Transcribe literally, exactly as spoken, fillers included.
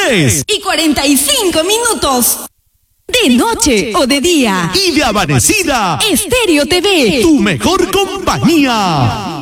tres y cuarenta y cinco minutos. De noche o de día. Y de amanecida. Estéreo T V. Tu mejor compañía.